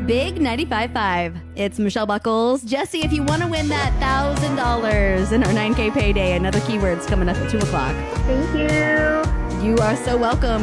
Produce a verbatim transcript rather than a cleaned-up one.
Big ninety-five point five. It's Michelle Buckles. Jesse, if you want to win that one thousand dollars in our nine K payday, another keyword's coming up at two o'clock. Thank you. You are so welcome.